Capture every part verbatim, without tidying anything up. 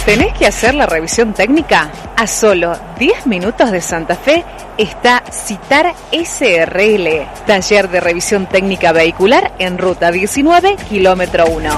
¿Tenés que hacer la revisión técnica? A solo diez minutos de Santa Fe está Citar S R L, taller de revisión técnica vehicular en ruta diecinueve, kilómetro uno.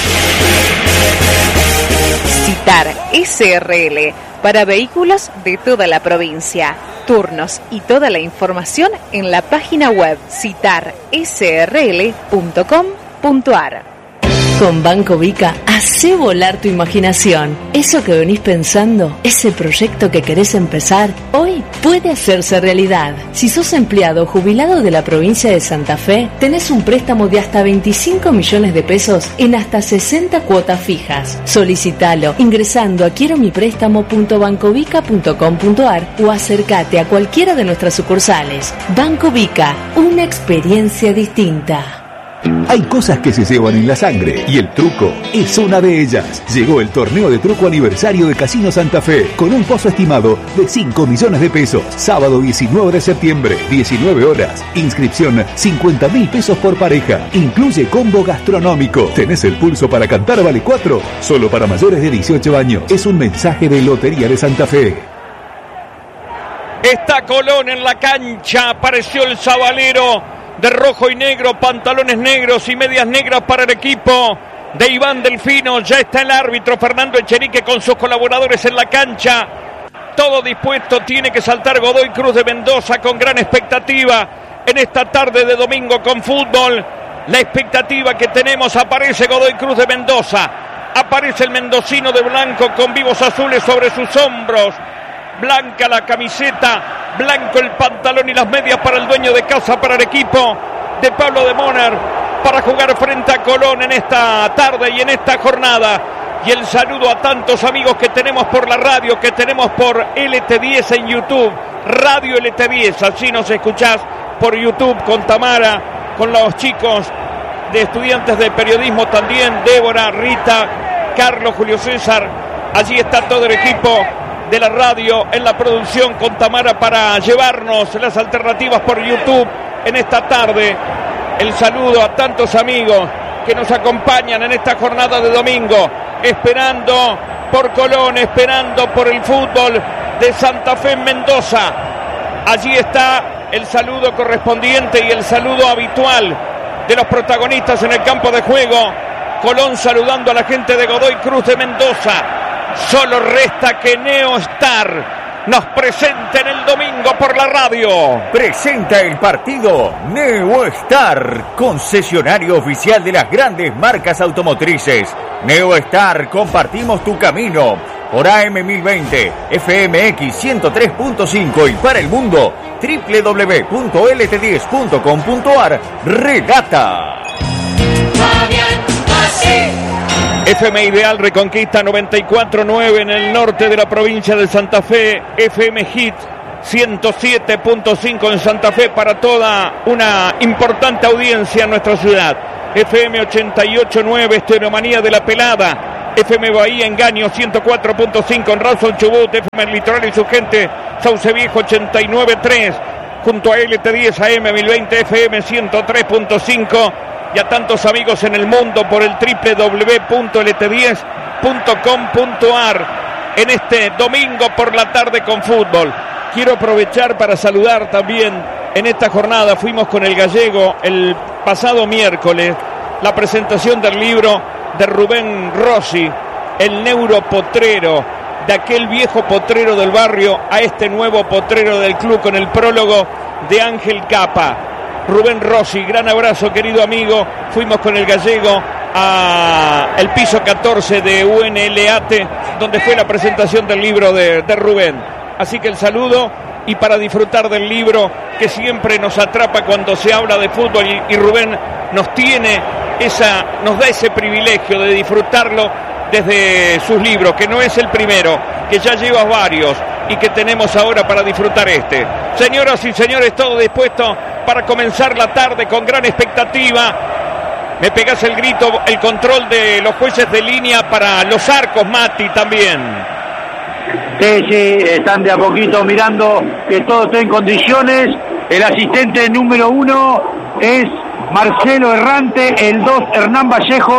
Citar S R L, para vehículos de toda la provincia. Turnos y toda la información en la página web citar s r l punto com punto a r. Con Banco Vica, hacé volar tu imaginación. Eso que venís pensando, ese proyecto que querés empezar, hoy puede hacerse realidad. Si sos empleado o jubilado de la provincia de Santa Fe, tenés un préstamo de hasta veinticinco millones de pesos en hasta sesenta cuotas fijas. Solicitalo ingresando a quiero mi préstamo punto bancovica punto com punto a r o acércate a cualquiera de nuestras sucursales. Banco Vica, una experiencia distinta. Hay cosas que se llevan en la sangre y el truco es una de ellas. Llegó el torneo de truco aniversario de Casino Santa Fe con un pozo estimado de cinco millones de pesos. Sábado diecinueve de septiembre, diecinueve horas. Inscripción cincuenta mil pesos por pareja. Incluye combo gastronómico. ¿Tenés el pulso para cantar vale cuatro? Solo para mayores de dieciocho años. Es un mensaje de Lotería de Santa Fe. Está Colón en la cancha. Apareció el sabalero de rojo y negro, pantalones negros y medias negras para el equipo de Iván Delfino. Ya está el árbitro Fernando Echenique con sus colaboradores en la cancha. Todo dispuesto, tiene que saltar Godoy Cruz de Mendoza con gran expectativa en esta tarde de domingo con fútbol. La expectativa que tenemos, aparece Godoy Cruz de Mendoza, aparece el mendocino de blanco con vivos azules sobre sus hombros. Blanca la camiseta, blanco el pantalón y las medias para el dueño de casa, para el equipo de Pablo de Moner, para jugar frente a Colón en esta tarde y en esta jornada. Y el saludo a tantos amigos que tenemos por la radio, que tenemos por L T diez en YouTube, Radio L T diez, así nos escuchás por YouTube con Tamara, con los chicos de estudiantes de periodismo también, Débora, Rita, Carlos, Julio César. Allí está todo el equipo de la radio en la producción con Tamara para llevarnos las alternativas por YouTube en esta tarde. El saludo a tantos amigos que nos acompañan en esta jornada de domingo, esperando por Colón, esperando por el fútbol de Santa Fe en Mendoza. Allí está el saludo correspondiente y el saludo habitual de los protagonistas en el campo de juego. Colón saludando a la gente de Godoy Cruz de Mendoza. Solo resta que Neostar nos presenten el domingo por la radio. Presenta el partido Neostar, concesionario oficial de las grandes marcas automotrices. Neostar, compartimos tu camino. Por A M mil veinte, F M X ciento tres punto cinco y para el mundo, doble u doble u doble u punto l t diez punto com punto a r. Regata. F M Ideal Reconquista noventa y cuatro punto nueve en el norte de la provincia de Santa Fe. F M Hit ciento siete punto cinco en Santa Fe para toda una importante audiencia en nuestra ciudad. F M ochenta y ocho punto nueve Estereomanía de la Pelada. F M Bahía Engaño ciento cuatro punto cinco en Rawson Chubut. F M El Litoral y su gente Sauce Viejo ochenta y nueve punto tres junto a L T diez A M mil veinte F M ciento tres punto cinco. Y a tantos amigos en el mundo por el doble u doble u doble u punto l t diez punto com punto a r en este domingo por la tarde con fútbol. Quiero aprovechar para saludar también en esta jornada. Fuimos con el Gallego el pasado miércoles, la presentación del libro de Rubén Rossi, el neuropotrero, de aquel viejo potrero del barrio a este nuevo potrero del club, con el prólogo de Ángel Capa. Rubén Rossi, gran abrazo querido amigo. Fuimos con el Gallego a el piso catorce de U N L A T, donde fue la presentación del libro de, de Rubén. Así que el saludo, y para disfrutar del libro que siempre nos atrapa cuando se habla de fútbol, y, y Rubén nos tiene esa, nos da ese privilegio de disfrutarlo desde sus libros, que no es el primero, que ya lleva varios y que tenemos ahora para disfrutar este. Señoras y señores, todo dispuesto para comenzar la tarde con gran expectativa. Me pegás el grito, el control de los jueces de línea para los arcos, Mati, también. Sí, sí, están de a poquito mirando que todo esté en condiciones. El asistente número uno es Marcelo Errante, el dos Hernán Vallejos,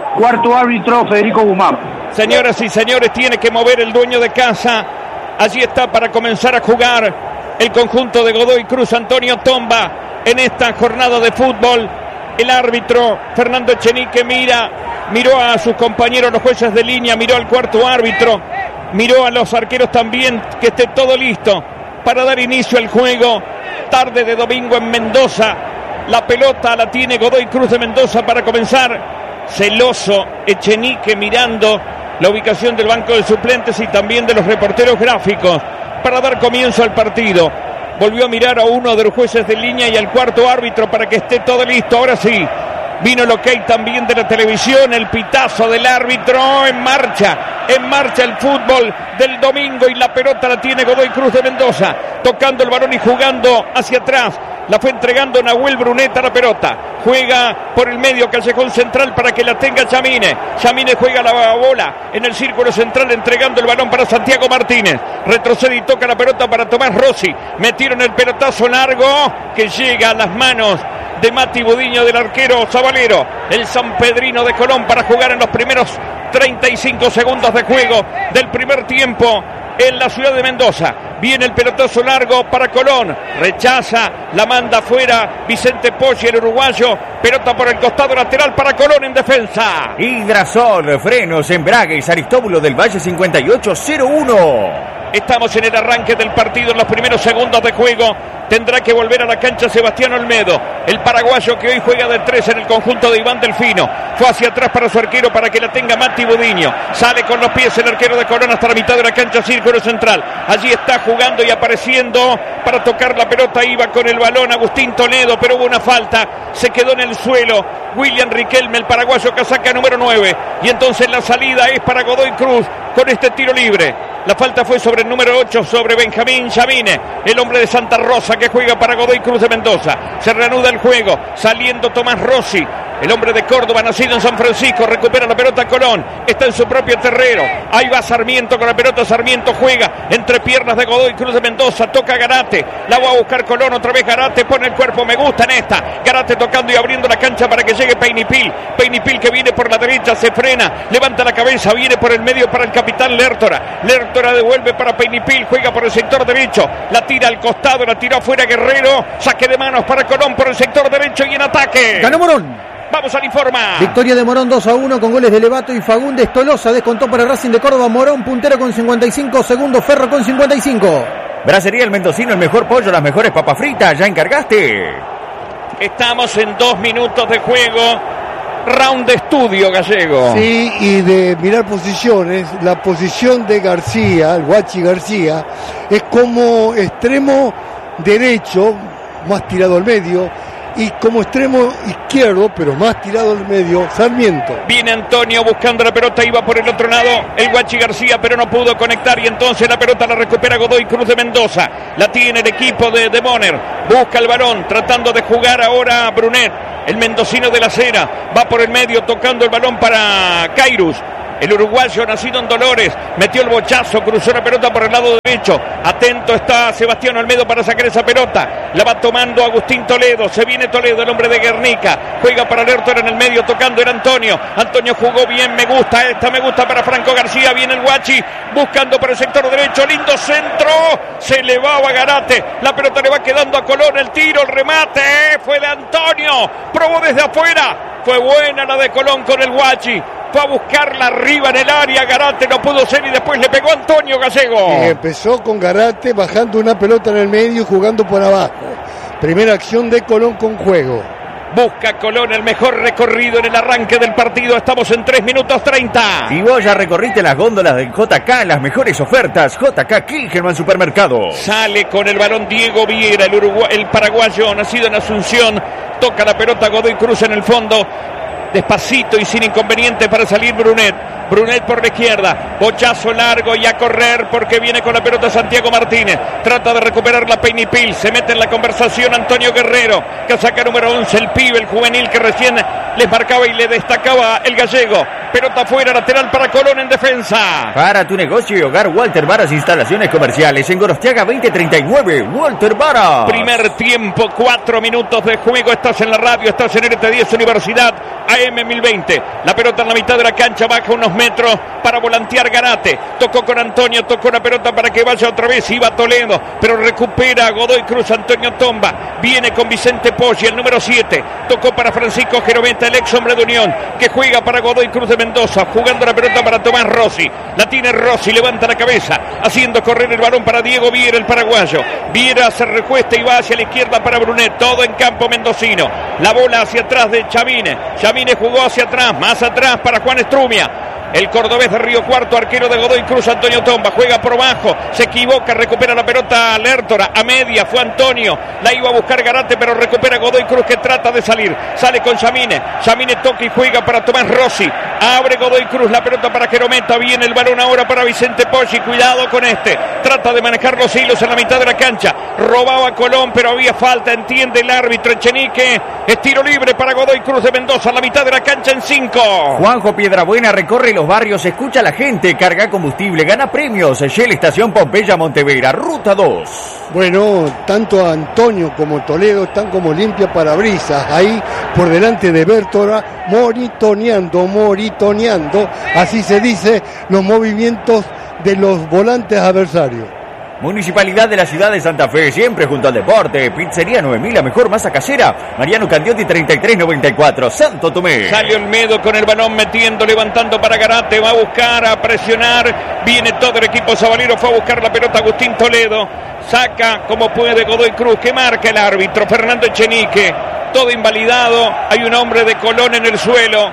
Cuarto árbitro, Federico Guzmán. Señoras y señores, tiene que mover el dueño de casa. Allí está para comenzar a jugar el conjunto de Godoy Cruz, Antonio Tomba, en esta jornada de fútbol. El árbitro, Fernando Echenique, mira, miró a sus compañeros, los jueces de línea, miró al cuarto árbitro, miró a los arqueros también, que esté todo listo para dar inicio al juego. Tarde de domingo en Mendoza. La pelota la tiene Godoy Cruz de Mendoza para comenzar. Celoso Echenique mirando la ubicación del banco de suplentes y también de los reporteros gráficos para dar comienzo al partido. Volvió a mirar a uno de los jueces de línea y al cuarto árbitro para que esté todo listo. Ahora sí, vino el ok también de la televisión, el pitazo del árbitro. En marcha, en marcha el fútbol del domingo y la pelota la tiene Godoy Cruz de Mendoza, tocando el balón y jugando hacia atrás. La fue entregando Nahuel Brunet a la pelota. Juega por el medio, callejón central para que la tenga Chamine. Chamine juega la bola en el círculo central, entregando el balón para Santiago Martínez. Retrocede y toca la pelota para Tomás Rossi. Metieron el pelotazo largo que llega a las manos de Mati Budiño, del arquero Zabalero, el sanpedrino de Colón, para jugar en los primeros treinta y cinco segundos de juego del primer tiempo en la ciudad de Mendoza. Viene el pelotazo largo para Colón, rechaza, la manda afuera Vicente Poggi, el uruguayo. Pelota por el costado lateral para Colón en defensa. Hidrasol, frenos, embragues, Aristóbulo del Valle cincuenta y ocho cero uno. Estamos en el arranque del partido, en los primeros segundos de juego. Tendrá que volver a la cancha Sebastián Olmedo, el paraguayo que hoy juega de tres en el conjunto de Iván Delfino. Fue hacia atrás para su arquero para que la tenga Mati Budiño. Sale con los pies el arquero de Colón hasta la mitad de la cancha, círculo central. Allí está jugando y apareciendo para tocar la pelota. Iba con el balón Agustín Toledo, pero hubo una falta. Se quedó en el suelo William Riquelme, el paraguayo, casaca número nueve. Y entonces la salida es para Godoy Cruz con este tiro libre. La falta fue sobre el número ocho, sobre Benjamín Chamine, el hombre de Santa Rosa que juega para Godoy Cruz de Mendoza. Se reanuda el juego, saliendo Tomás Rossi, el hombre de Córdoba, nacido en San Francisco. Recupera la pelota Colón, está en su propio terreno. Ahí va Sarmiento con la pelota. Sarmiento juega entre piernas de Godoy Cruz de Mendoza. Toca Garate, la va a buscar Colón. Otra vez Garate, pone el cuerpo, me gusta en esta. Garate tocando y abriendo la cancha para que llegue Peinipil. Peinipil que viene por la derecha, se frena, levanta la cabeza, viene por el medio para el capitán Lertora. Lertora devuelve para Peinipil, juega por el sector derecho, la tira al costado, la tiró afuera Guerrero. Saque de manos para Colón por el sector derecho y en ataque. Ganó Morón. Vamos al informe. Victoria de Morón dos a uno con goles de Levato y Fagundes. Tolosa descontó para Racing de Córdoba. Morón puntero con cincuenta y cinco, segundo Ferro con cincuenta y cinco. Bracería El Mendocino, el mejor pollo, las mejores papas fritas. ¿Ya encargaste? Estamos en dos minutos de juego. Round de estudio, Gallego. Sí, y de mirar posiciones. La posición de García, el Guachi García, es como extremo derecho, más tirado al medio, y como extremo izquierdo, pero más tirado al medio, Sarmiento. Viene Antonio buscando la pelota, iba por el otro lado el Guachi García, pero no pudo conectar, y entonces la pelota la recupera Godoy Cruz de Mendoza. La tiene el equipo de, de Bonner, busca el balón, tratando de jugar ahora Brunet, el mendocino de la Cera, va por el medio tocando el balón para Cairus. El uruguayo nacido en Dolores, metió el bochazo, cruzó la pelota por el lado derecho. Atento está Sebastián Olmedo para sacar esa pelota. La va tomando Agustín Toledo. Se viene Toledo, el hombre de Guernica. Juega para Lertora en el medio, tocando era Antonio. Antonio jugó bien, me gusta esta, me gusta para Franco García. Viene el Guachi, buscando por el sector derecho. Lindo centro, se elevaba Garate. La pelota le va quedando a Colón, el tiro, el remate. Fue de Antonio, probó desde afuera. Fue buena la de Colón con el Guachi. Fue a buscarla arriba en el área, Garate no pudo ser y después le pegó Antonio Gallego. Y empezó con Garate bajando una pelota en el medio y jugando por abajo. Primera acción de Colón con juego. Busca Colón el mejor recorrido en el arranque del partido. Estamos en tres minutos treinta. Si vos ya recorriste las góndolas del J K, las mejores ofertas, J K Kilgerman Supermercado. Sale con el balón Diego Viera, el, Urugu- el paraguayo nacido en Asunción. Toca la pelota Godoy Cruz en el fondo. Despacito y sin inconveniente para salir Brunet. Brunet por la izquierda. Bochazo largo y a correr porque viene con la pelota Santiago Martínez. Trata de recuperar la Peinipil. Se mete en la conversación Antonio Guerrero. Casaca número once, el pibe, el juvenil que recién les marcaba y le destacaba el Gallego. Pelota fuera, lateral para Colón en defensa. Para tu negocio y hogar, Walter Varas Instalaciones Comerciales. En Gorostiaga veinte treinta y nueve, Walter Varas. Primer tiempo, cuatro minutos de juego. Estás en la radio, estás en R T diez Universidad A M mil veinte. La pelota en la mitad de la cancha, baja unos metros para volantear Garate. Tocó con Antonio, tocó la pelota para que vaya otra vez. Iba Toledo, pero recupera Godoy Cruz. Antonio Tomba viene con Vicente Poggi, el número siete. Tocó para Francisco Gerometa, el ex hombre de Unión, que juega para Godoy Cruz de Mendoza. Jugando la pelota para Tomás Rossi. La tiene Rossi, levanta la cabeza, haciendo correr el balón para Diego Viera, el paraguayo. Viera se recuesta y va hacia la izquierda para Brunet. Todo en campo mendocino. La bola hacia atrás de Chavine. Chavine jugó hacia atrás, más atrás para Juan Estrumia. El cordobés de Río Cuarto, arquero de Godoy Cruz, Antonio Tomba, juega por abajo, se equivoca, recupera la pelota a Lertora, a media, fue Antonio, la iba a buscar Garate, pero recupera Godoy Cruz que trata de salir, sale con Yamine, Yamine toca y juega para Tomás Rossi, abre Godoy Cruz, la pelota para Gerometa, viene el balón ahora para Vicente Poggi, cuidado con este, trata de manejar los hilos en la mitad de la cancha, robaba Colón, pero había falta, entiende el árbitro Echenique, es tiro libre para Godoy Cruz de Mendoza, en la mitad de la cancha en cinco. Juanjo Piedrabuena recorre los barrios, escucha a la gente, carga combustible, gana premios. Shell Estación Pompeya Montevera, ruta dos. Bueno, tanto Antonio como Toledo están como limpia parabrisas ahí por delante de Bertora, monitoneando, monitoneando, así se dice, los movimientos de los volantes adversarios. Municipalidad de la ciudad de Santa Fe, siempre junto al deporte. Pizzería nueve mil, la mejor masa casera. Mariano Candiotti treinta y tres noventa y cuatro, Santo Tomé. Sale Olmedo con el balón metiendo, levantando para Garate, va a buscar, a presionar. Viene todo el equipo sabalero, fue a buscar la pelota Agustín Toledo. Saca como puede Godoy Cruz, que marca el árbitro Fernando Echenique. Todo invalidado, hay un hombre de Colón en el suelo.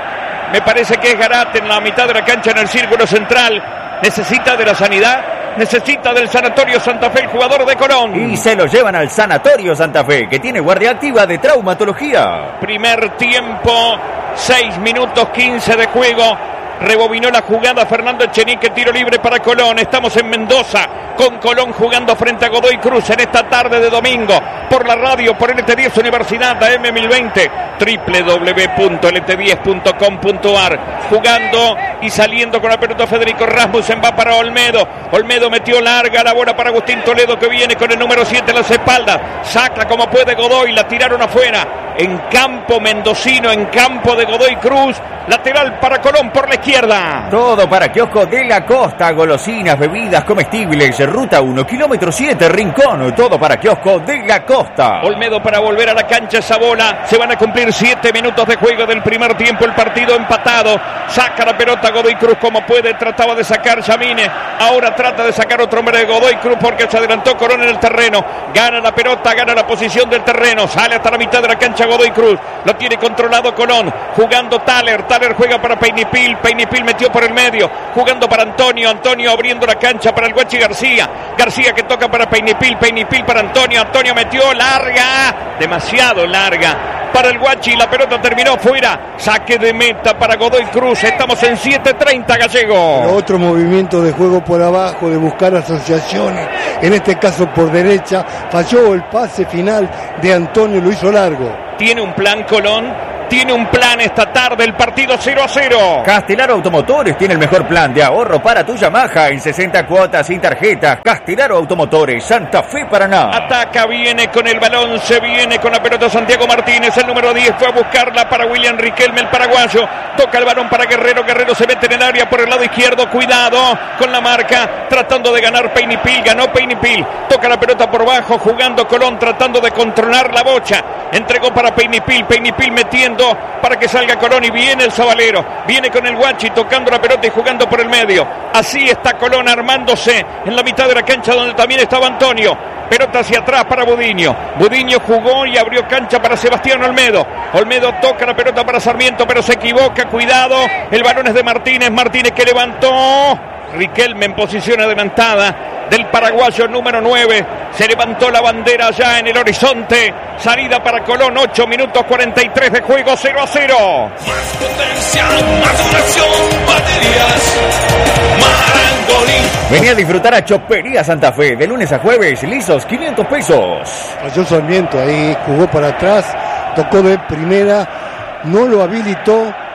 Me parece que es Garate en la mitad de la cancha, en el círculo central. Necesita de la sanidad. Necesita del Sanatorio Santa Fe el jugador de Colón. Y se lo llevan al Sanatorio Santa Fe, que tiene guardia activa de traumatología. Primer tiempo, seis minutos quince de juego. Rebobinó la jugada Fernando Echenique, tiro libre para Colón. Estamos en Mendoza con Colón jugando frente a Godoy Cruz en esta tarde de domingo. Por la radio, por L T diez Universidad A M mil veinte, doble u doble u doble u punto l t diez punto com punto a r. Jugando y saliendo con la pelota Federico Rasmussen, va para Olmedo. Olmedo metió larga la bola para Agustín Toledo, que viene con el número siete en las espaldas. Saca como puede Godoy, la tiraron afuera. En campo mendocino, en campo de Godoy Cruz. Lateral para Colón por la izquierda. Todo para Kiosco de la Costa, golosinas, bebidas, comestibles, ruta uno, kilómetro siete, Rincón. Todo para Kiosco de la Costa. Olmedo para volver a la cancha esa bola. Se van a cumplir siete minutos de juego del primer tiempo. El partido empatado. Saca la pelota Godoy Cruz como puede. Trataba de sacar Yamine. Ahora trata de sacar otro hombre de Godoy Cruz porque se adelantó Colón en el terreno. Gana la pelota, gana la posición del terreno. Sale hasta la mitad de la cancha Godoy Cruz. Lo tiene controlado Colón. Jugando Thaler. Thaler juega para Peinipil. Peinipil metió por el medio. Jugando para Antonio. Antonio abriendo la cancha para el Guachi García. García que toca para Peinipil. Peinipil para Antonio. Antonio metió larga. Demasiado larga para el Guachi. La pelota terminó fuera. Saque de meta para Godoy Cruz. Estamos en siete treinta, Gallego. Pero otro movimiento de juego por abajo, de buscar asociaciones. En este caso por derecha. Falló el pase final de Antonio. Lo hizo largo. Tiene un plan Colón. Tiene un plan esta tarde, el partido cero a cero. Castelar Automotores tiene el mejor plan de ahorro para tu Yamaha en sesenta cuotas sin tarjetas. Castelar Automotores, Santa Fe, Paraná. Ataca, viene con el balón, se viene con la pelota Santiago Martínez, el número diez, fue a buscarla para William Riquelme, el paraguayo. Toca el balón para Guerrero, Guerrero se mete en el área por el lado izquierdo, cuidado con la marca, tratando de ganar Peinipil, ganó Peinipil. Toca la pelota por bajo, jugando Colón, tratando de controlar la bocha. Entregó para Peinipil, Peinipil metiendo para que salga Colón y viene el Sabalero, viene con el Guachi tocando la pelota y jugando por el medio. Así está Colón armándose en la mitad de la cancha donde también estaba Antonio. Pelota hacia atrás para Budiño. Budiño jugó y abrió cancha para Sebastián Olmedo. Olmedo toca la pelota para Sarmiento, pero se equivoca, cuidado. El balón es de Martínez, Martínez que levantó. Riquelme en posición adelantada del paraguayo número nueve. Se levantó la bandera ya en el horizonte. Salida para Colón, ocho minutos cuarenta y tres de juego, cero a cero. Más potencia, más duración, baterías, Marangoni. Vení a disfrutar a Chopería Santa Fe, de lunes a jueves, lisos, quinientos pesos. Falló Sarmiento, ahí jugó para atrás, tocó de primera, no lo habilitó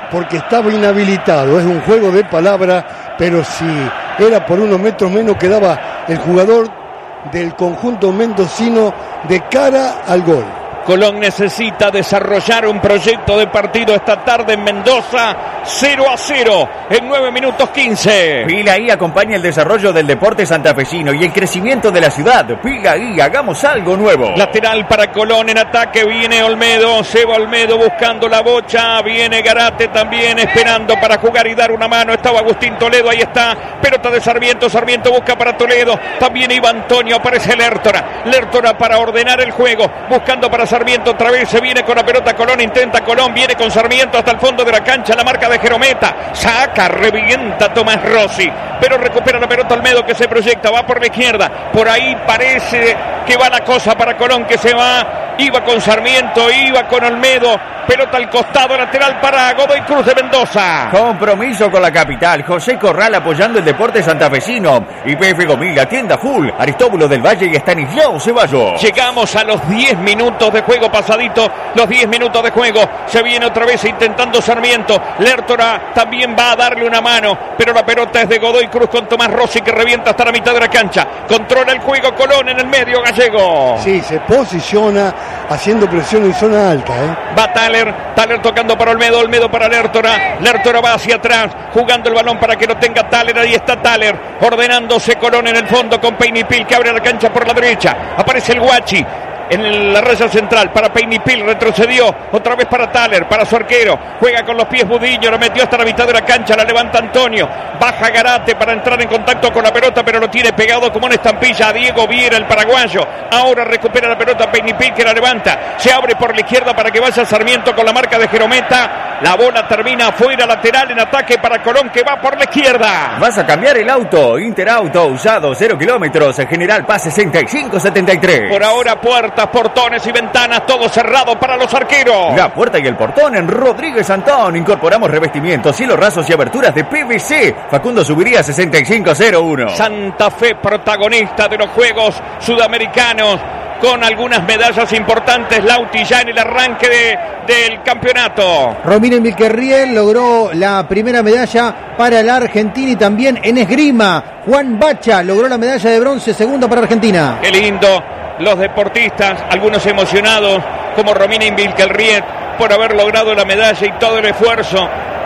porque estaba inhabilitado. Es un juego de palabras, pero si era por unos metros menos quedaba el jugador del conjunto mendocino de cara al gol. Colón necesita desarrollar un proyecto de partido esta tarde en Mendoza. Cero a cero en nueve minutos quince. Pila ahí acompaña el desarrollo del deporte santafesino y el crecimiento de la ciudad. Pila ahí, hagamos algo nuevo. Lateral para Colón en ataque. Viene Olmedo. Se va Olmedo buscando la bocha. Viene Garate también esperando para jugar y dar una mano. Estaba Agustín Toledo. Ahí está. Pelota de Sarmiento. Sarmiento busca para Toledo. También iba Antonio. Aparece Lertora. Lertora para ordenar el juego. Buscando para Sarmiento otra vez. Se viene con la pelota Colón. Intenta Colón. Viene con Sarmiento hasta el fondo de la cancha. La marca de Jerometa. Saca, revienta Tomás Rossi. Pero recupera la pelota Olmedo que se proyecta. Va por la izquierda. Por ahí parece que va la cosa para Colón que se va. Iba con Sarmiento. Iba con Olmedo. Pelota al costado lateral para Godoy Cruz de Mendoza. Compromiso con la capital. José Corral apoyando el deporte santafesino. Y P F Gomila, tienda full. Aristóbulo del Valle y Estanislao Ceballos. Llegamos a los diez minutos de juego pasadito. Los diez minutos de juego. Se viene otra vez intentando Sarmiento. Lertora también va a darle una mano. Pero la pelota es de Godoy Cruz con Tomás Rossi que revienta hasta la mitad de la cancha. Controla el juego Colón en el medio Gallego. Sí, se posiciona haciendo presión en zona alta. ¿eh? Va Thaler. Thaler tocando para Olmedo. Olmedo para Lertora. Lertora va hacia atrás. Jugando el balón para que lo tenga Thaler. Ahí está Thaler. Ordenándose Colón en el fondo con Peinipil que abre la cancha por la derecha. Aparece el Guachi en la raya central para Peinipil, retrocedió otra vez para Thaler, para su arquero, juega con los pies Budiño, lo metió hasta la mitad de la cancha, la levanta Antonio, baja Garate para entrar en contacto con la pelota, pero lo tiene pegado como una estampilla a Diego Viera, el paraguayo. Ahora recupera la pelota Peinipil que la levanta, se abre por la izquierda para que vaya Sarmiento con la marca de Jerometa. La bola termina afuera, lateral en ataque para Colón que va por la izquierda. Vas a cambiar el auto, Interauto usado cero kilómetros, General Paz sesenta y cinco setenta y tres. Por ahora puertas, portones y ventanas, todo cerrado para los arqueros. La puerta y el portón en Rodríguez Antón. Incorporamos revestimientos, cielos rasos y aberturas de P V C. Facundo Subiría sesenta y cinco cero uno. Santa Fe, protagonista de los Juegos Sudamericanos, con algunas medallas importantes. Lauti ya en el arranque de, del campeonato. Romina Milquerriel logró la primera medalla para la Argentina y también en esgrima. Juan Bacha logró la medalla de bronce, segunda para Argentina. Qué lindo. Los deportistas, algunos emocionados, como Romina Milquerriel, por haber logrado la medalla y todo el esfuerzo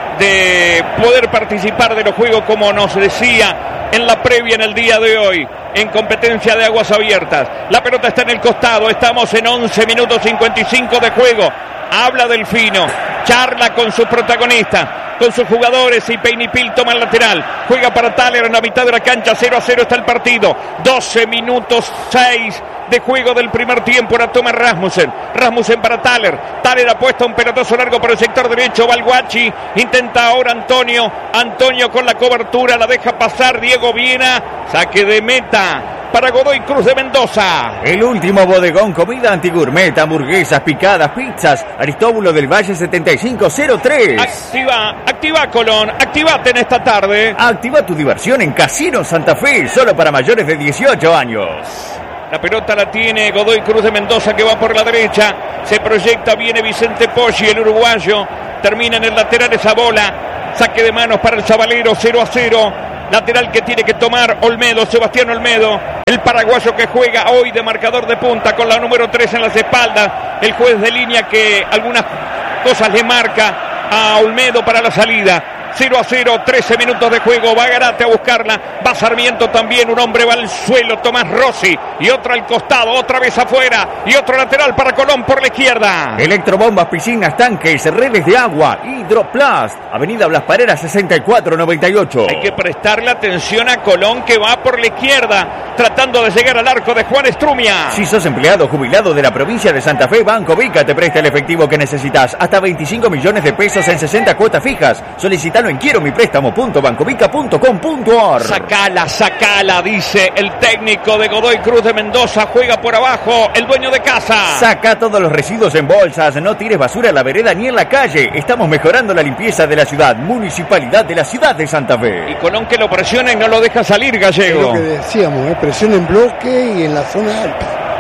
de poder participar de los Juegos, como nos decía en la previa en el día de hoy, en competencia de aguas abiertas. La pelota está en el costado, estamos en once minutos cincuenta y cinco de juego. Habla Delfino, charla con sus protagonistas, con sus jugadores, y Peinipil toma el lateral, juega para Thaler en la mitad de la cancha. Cero a cero está el partido, doce minutos seis de juego del primer tiempo. La toma Rasmussen, Rasmussen para Thaler, Thaler apuesta un pelotazo largo por el sector derecho, va el Guachi, intenta ahora Antonio, Antonio con la cobertura, la deja pasar Diego Viena, saque de meta para Godoy Cruz de Mendoza. El último bodegón, comida antigourmet, hamburguesas, picadas, pizzas, Aristóbulo del Valle setenta y cinco cero tres. Activa, activa Colón, activate en esta tarde. Activa tu diversión en Casino Santa Fe, solo para mayores de dieciocho años. La pelota la tiene Godoy Cruz de Mendoza que va por la derecha. Se proyecta, viene Vicente Poggi, el uruguayo. Termina en el lateral esa bola. Saque de manos para el Zabalero, cero a cero. Lateral que tiene que tomar Olmedo, Sebastián Olmedo, el paraguayo que juega hoy de marcador de punta con la número tres en las espaldas. El juez de línea que algunas cosas le marca a Olmedo para la salida. cero a cero, trece minutos de juego, va Garate a buscarla, va Sarmiento también, un hombre va al suelo, Tomás Rossi, y otro al costado, otra vez afuera, y otro lateral para Colón por la izquierda. Electrobombas, piscinas, tanques, redes de agua, Hidroplast, Avenida Blas Pareras sesenta y cuatro noventa y ocho. Hay que prestarle atención a Colón que va por la izquierda, tratando de llegar al arco de Juan Estrumia. Si sos empleado jubilado de la provincia de Santa Fe, Banco Vica te presta el efectivo que necesitas, hasta veinticinco millones de pesos en sesenta cuotas fijas. Solicitalo en quiero mi préstamo punto bancovica punto com punto ar. Sacala, sacala, dice el técnico de Godoy Cruz de Mendoza. Juega por abajo el dueño de casa. Saca todos los residuos en bolsas, no tires basura en la vereda ni en la calle. Estamos mejorando la limpieza de la ciudad. Municipalidad de la ciudad de Santa Fe. Y Colón que lo presiona y no lo deja salir, Gallego. Es lo que decíamos, ¿eh? Presión en bloque y en la zona alta.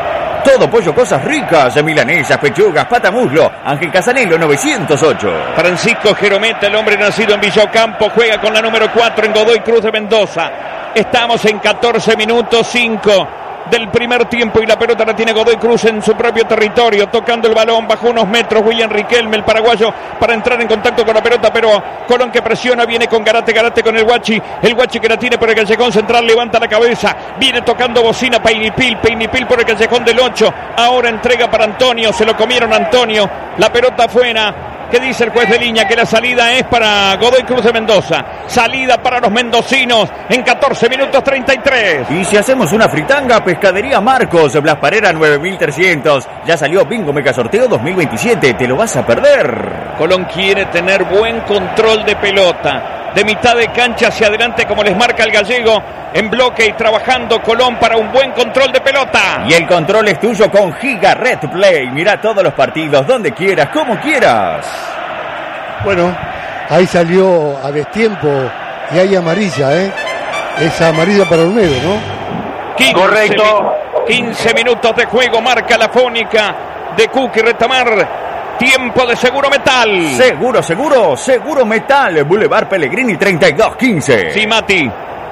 Todo pollo, cosas ricas, milanesas, pechugas, patamuslo. Ángel Casanelo novecientos ocho. Francisco Jerometa, el hombre nacido en Villocampo, juega con la número cuatro en Godoy Cruz de Mendoza. Estamos en catorce minutos cinco del primer tiempo y la pelota la tiene Godoy Cruz en su propio territorio, tocando el balón bajo unos metros William Riquelme, el paraguayo, para entrar en contacto con la pelota, pero Colón que presiona, viene con Garate, Garate con el Guachi, el Guachi que la tiene por el callejón central, levanta la cabeza, viene tocando bocina Peinipil, Peinipil por el callejón del ocho, ahora entrega para Antonio, se lo comieron a Antonio, la pelota fuera. ¿Qué dice el juez de línea? Que la salida es para Godoy Cruz de Mendoza. Salida para los mendocinos en catorce minutos treinta y tres. Y si hacemos una fritanga, Pescadería Marcos, Blas Parera nueve mil trescientos. Ya salió Bingo Mega Sorteo dos mil veintisiete. Te lo vas a perder. Colón quiere tener buen control de pelota. De mitad de cancha hacia adelante, como les marca el gallego, en bloque y trabajando Colón para un buen control de pelota. Y el control es tuyo con Giga Red Play. Mira todos los partidos, donde quieras, como quieras. Bueno, ahí salió a destiempo y hay amarilla, ¿eh? Es amarilla para Olmedo, ¿no? quince, Correcto. quince minutos de juego, marca la fónica de Cookie Retamar. Tiempo de Seguro Metal. Seguro, seguro, Seguro Metal. Boulevard Pellegrini treinta y dos quince. Sí, Mati.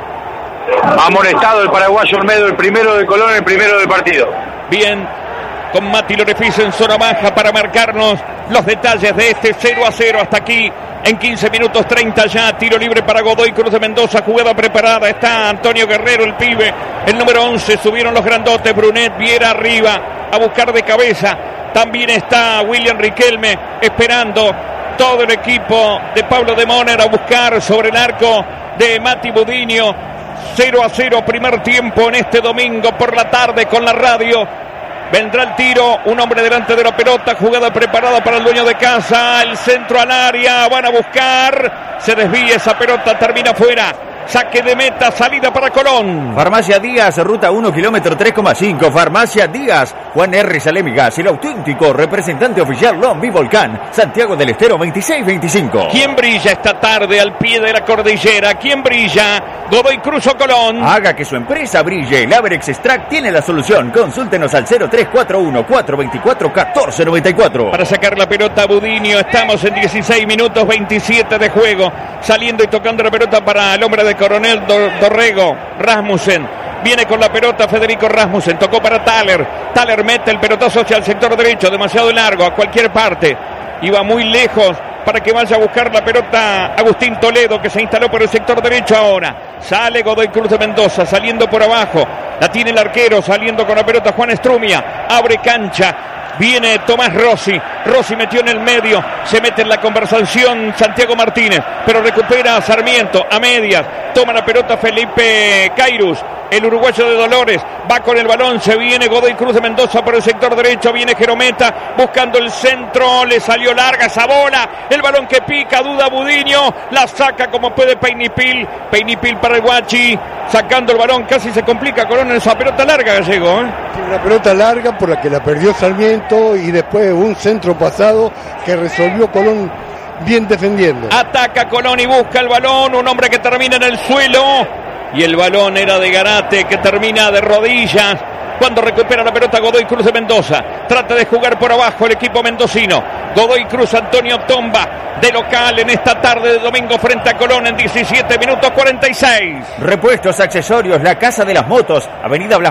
Amonestado el paraguayo Olmedo, el primero de Colón, el primero del partido. Bien, con Mati Lorefice en zona baja para marcarnos los detalles de este cero a cero hasta aquí. En quince minutos treinta ya, tiro libre para Godoy Cruz de Mendoza, jugada preparada, está Antonio Guerrero, el pibe, el número once, subieron los grandotes, Brunet, Viera arriba, a buscar de cabeza, también está William Riquelme, esperando todo el equipo de Pablo de Moner a buscar sobre el arco de Mati Budinio. Cero a cero, primer tiempo en este domingo por la tarde con la radio. Vendrá el tiro, un hombre delante de la pelota, jugada preparada para el dueño de casa, el centro al área, van a buscar, se desvía esa pelota, termina fuera, saque de meta, salida para Colón. Farmacia Díaz, ruta uno, kilómetro tres coma cinco, Farmacia Díaz, Juan R. Salemigas, el auténtico representante oficial Lombi Volcán, Santiago del Estero veintiséis veinticinco. ¿Quién brilla esta tarde al pie de la cordillera? ¿Quién brilla? Godoy Cruz o Colón. Haga que su empresa brille, el Averex Extract tiene la solución, consúltenos al cero tres cuatro uno, cuatro dos cuatro, uno cuatro nueve cuatro. Para sacar la pelota Budinio, estamos en dieciséis minutos veintisiete de juego, saliendo y tocando la pelota para el hombre de Coronel Dorrego, Rasmussen. Viene con la pelota Federico Rasmussen, tocó para Thaler, Thaler mete el pelotazo hacia el sector derecho, demasiado largo, a cualquier parte, iba muy lejos para que vaya a buscar la pelota Agustín Toledo, que se instaló por el sector derecho ahora. Sale Godoy Cruz de Mendoza, saliendo por abajo, la tiene el arquero, saliendo con la pelota Juan Estrumia, abre cancha. Viene Tomás Rossi, Rossi metió en el medio, se mete en la conversación Santiago Martínez, pero recupera a Sarmiento, a medias, toma la pelota Felipe Cairus, el uruguayo de Dolores, va con el balón, se viene Godoy Cruz de Mendoza por el sector derecho, viene Jerometa, buscando el centro, le salió larga esa bola, el balón que pica, duda Budinio, la saca como puede Peinipil, Peinipil para el Guachi, sacando el balón, casi se complica Colón en esa pelota larga, Gallego, ¿eh? Una pelota larga por la que la perdió Sarmiento y después un centro pasado que resolvió Colón bien defendiendo. Ataca Colón y busca el balón, un hombre que termina en el suelo y el balón era de Garate que termina de rodillas. Cuando recupera la pelota Godoy Cruz de Mendoza, trata de jugar por abajo el equipo mendocino. Godoy Cruz, Antonio Tomba, de local en esta tarde de domingo frente a Colón en diecisiete minutos cuarenta y seis. Repuestos, accesorios, la casa de las motos, Avenida Blas